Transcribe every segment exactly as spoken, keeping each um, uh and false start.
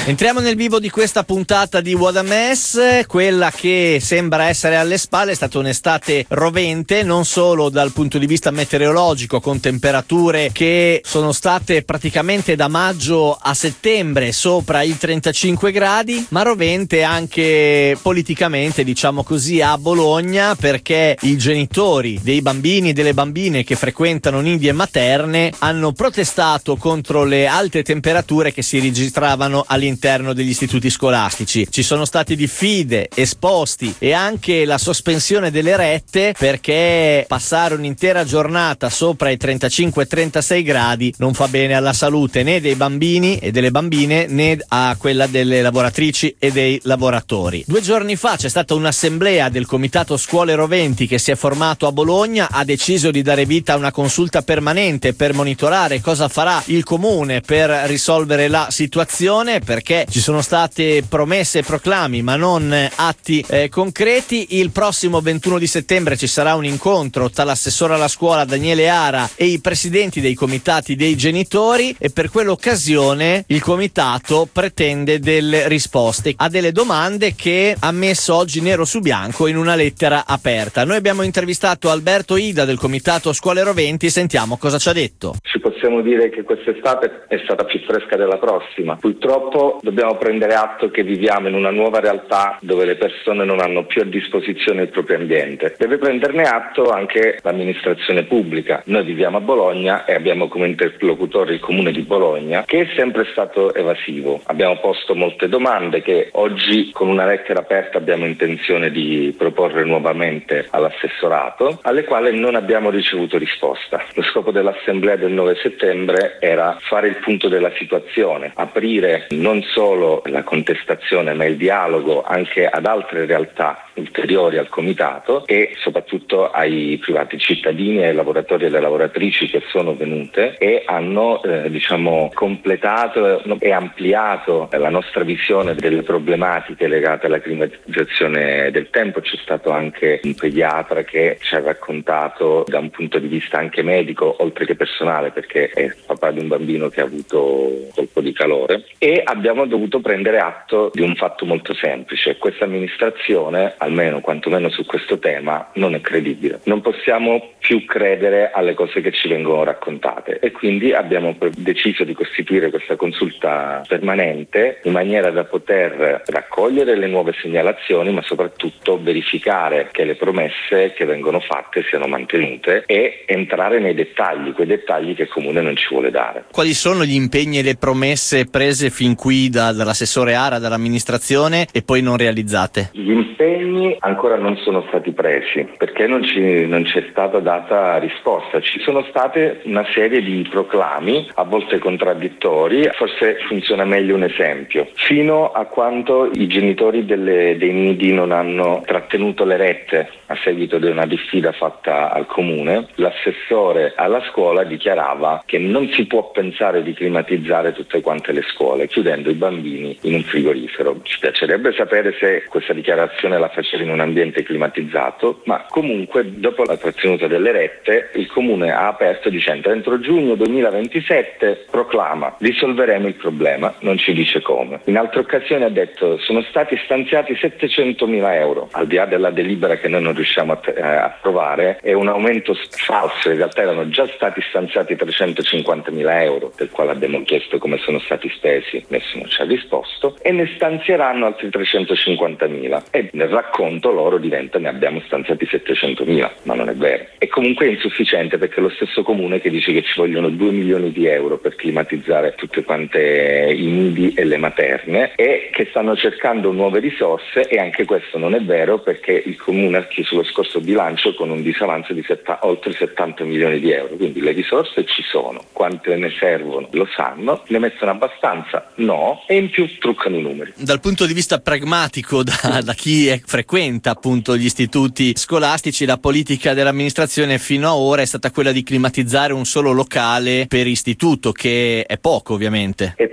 Entriamo nel vivo di questa puntata di What a Mess. Quella che sembra essere alle spalle è stata un'estate rovente, non solo dal punto di vista meteorologico, con temperature che sono state praticamente da maggio a settembre sopra i trentacinque gradi, ma rovente anche politicamente, diciamo così, a Bologna, perché i genitori dei bambini e delle bambine che frequentano nidi e materne hanno protestato contro le alte temperature che si registravano all'interno degli istituti scolastici. Ci sono stati diffide, esposti e anche la sospensione delle rette, perché passare un'intera giornata sopra i trentacinque trentasei gradi non fa bene alla salute né dei bambini e delle bambine né a quella delle lavoratrici e dei lavoratori. Due giorni fa c'è stata un'assemblea del Comitato Scuole Roventi che si è formato a Bologna, ha deciso di dare vita a una consulta permanente per monitorare cosa farà il comune per risolvere la situazione, perché ci sono state promesse e proclami ma non atti eh, concreti. Il prossimo ventuno di settembre ci sarà un incontro tra l'assessore alla scuola Daniele Ara e i presidenti dei comitati dei genitori, e per quell'occasione il comitato pretende delle risposte a delle domande che ha messo oggi nero su bianco in una lettera aperta. Noi abbiamo intervistato Alberto Ida del Comitato Scuole Roventi, sentiamo cosa ci ha detto. Ci possiamo dire che quest'estate è stata più fresca della prossima. Purtroppo dobbiamo prendere atto che viviamo in una nuova realtà dove le persone non hanno più a disposizione il proprio ambiente. Deve prenderne atto anche l'amministrazione pubblica. Noi viviamo a Bologna e abbiamo come interlocutore il Comune di Bologna, che è sempre stato evasivo. Abbiamo posto molte domande che oggi con una lettera aperta abbiamo intenzione di proporre nuovamente all'assessorato, alle quali non abbiamo ricevuto risposta. Lo scopo dell'assemblea del nove settembre era fare il punto della situazione, aprire non solo la contestazione ma il dialogo anche ad altre realtà ulteriori al comitato e soprattutto ai privati cittadini e ai lavoratori e alle lavoratrici che sono venute e hanno eh, diciamo completato e ampliato la nostra visione delle problematiche legate alla climatizzazione del tempo. C'è stato anche un pediatra che ci ha raccontato da un punto di vista anche medico oltre che personale, perché è papà di un bambino che ha avuto colpo di calore, e abbiamo dovuto prendere atto di un fatto molto semplice: questa amministrazione, almeno quantomeno su questo tema, non è credibile. Non possiamo più credere alle cose che ci vengono raccontate e quindi abbiamo deciso di costituire questa consulta permanente in maniera da poter raccogliere le nuove segnalazioni, ma soprattutto verificare che le promesse che vengono fatte siano mantenute e entrare nei dettagli, quei dettagli che il Comune non ci vuole dare. Quali sono gli impegni e le promesse prese fin qui da, dall'assessore Ara, dall'amministrazione, e poi non realizzate? Gli impegni ancora non sono stati presi perché non, ci, non c'è stata data risposta. Ci sono state una serie di proclami, a volte contraddittori. Forse funziona meglio un esempio: fino a quando i genitori delle, dei nidi non hanno trattenuto le rette a seguito di una diffida fatta al Comune, l'assessore alla scuola dichiarava che non si può pensare di climatizzare tutte quante le scuole chiudendo i bambini in un frigorifero. Ci piacerebbe sapere se questa dichiarazione la faceva in un ambiente climatizzato, ma comunque dopo la trattenuta delle rette il Comune ha aperto dicendo: entro giugno duemilaventisette proclama risolveremo il problema, non ci dice come. In altre occasioni ha detto: sono stati stanziati settecentomila euro, al di là della delibera che noi non riusciamo a t- a approvare. È un aumento falso, in realtà erano già stati stanziati trecentocinquantamila euro, del quale abbiamo chiesto come sono stati spesi, nessuno ci ha risposto, e ne stanzieranno altri trecentocinquantamila, e nel racconto loro diventa: ne abbiamo stanziati settecentomila, ma non è vero. E comunque è insufficiente, perché è lo stesso Comune che dice che ci vogliono due milioni di euro per climatizzare tutte quante i nidi e le materne, e che stanno cercando nuove risorse, e anche questo non è vero, perché il Comune ha chiuso lo scorso bilancio con un disavanzo di setta, oltre settanta milioni di euro. Quindi le risorse ci sono, quante ne servono lo sanno, ne mettono abbastanza? No, e in più truccano i numeri. Dal punto di vista pragmatico, da, da chi è, frequenta appunto gli istituti scolastici, la politica dell'amministrazione fino a ora è stata quella di climatizzare un solo locale per istituto, che è poco ovviamente. È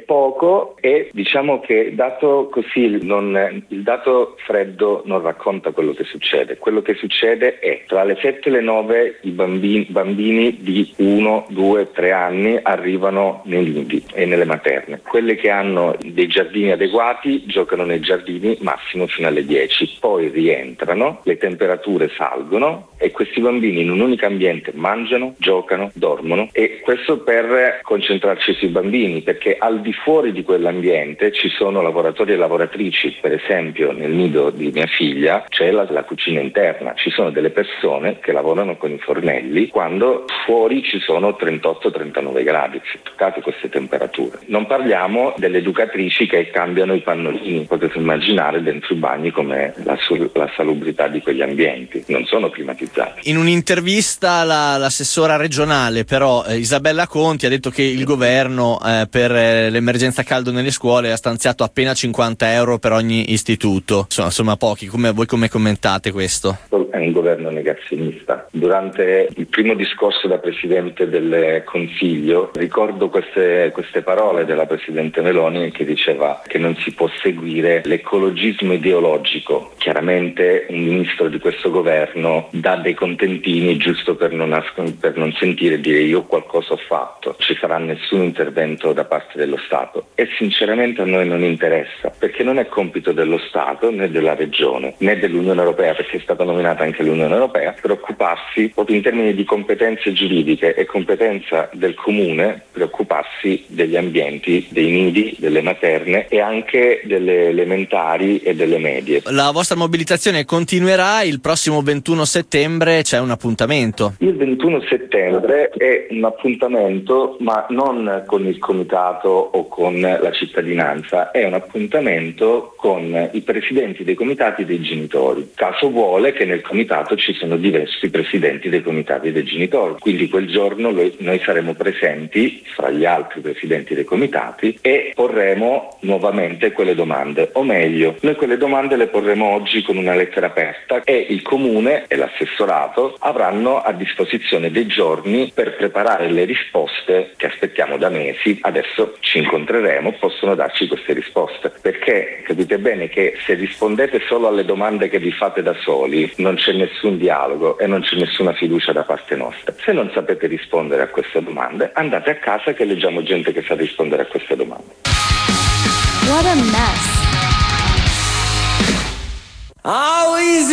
poco e diciamo che dato così non, il dato freddo non racconta quello che succede. Quello che succede è tra le sette e le nove i bambini, bambini di uno, due, tre anni arrivano nei nidi e nelle materne. Quelle che hanno dei giardini adeguati giocano nei giardini massimo fino alle dieci, poi rientrano, le temperature salgono e questi bambini in un unico ambiente mangiano, giocano, dormono, e questo per concentrarci sui bambini, perché al di fuori di quell'ambiente ci sono lavoratori e lavoratrici. Per esempio nel nido di mia figlia c'è la, la cucina interna, ci sono delle persone che lavorano con i fornelli quando fuori ci sono trentotto trentanove gradi, toccate queste temperature. Non parliamo delle educatrici che cambiano i pannolini, potete immaginare dentro i bagni come la, la salubrità di quegli ambienti, non sono climatizzati. In un'intervista la, l'assessora regionale però eh, Isabella Conti ha detto che il governo eh, per eh, l'emergenza caldo nelle scuole ha stanziato appena cinquanta euro per ogni istituto, insomma, insomma pochi. Come, voi come commentate questo? È un governo negazionista. Durante il primo discorso da Presidente del Consiglio ricordo queste, queste parole della Presidente Meloni, che diceva che non si può seguire l'ecologismo ideologico. Chiaramente un ministro di questo governo dà dei contentini giusto per non, per non sentire dire io qualcosa ho fatto, ci sarà nessun intervento da parte dello Stato, e sinceramente a noi non interessa, perché non è compito dello Stato né della Regione né dell'Unione Europea, perché è stata nominata anche l'Unione Europea, preoccuparsi proprio in termini di competenze giuridiche e competenza del comune, preoccuparsi degli ambienti, dei nidi, delle materne e anche delle elementari e delle medie. La vostra mobilitazione continuerà, il prossimo ventuno settembre c'è un appuntamento. Il ventuno settembre è un appuntamento, ma non con il comitato o con la cittadinanza, è un appuntamento con i presidenti dei comitati dei genitori. Caso vuole che nel comitato ci sono diversi presidenti dei comitati dei genitori, quindi quel giorno noi, noi saremo presenti fra gli altri presidenti dei comitati e porremo nuovamente quelle domande, o meglio, noi quelle domande le porremo oggi con una lettera aperta e il comune e l'assessorato avranno a disposizione dei giorni per preparare le risposte che aspettiamo da mesi. Adesso ci incontreremo, possono darci queste risposte, perché capite bene che se rispondete solo alle domande che vi fate da soli non c'è nessun dialogo e non c'è nessuna fiducia da parte nostra. Se non sapete rispondere a queste domande, andate a casa che leggiamo gente che sa rispondere a queste domande. What a mess. How easy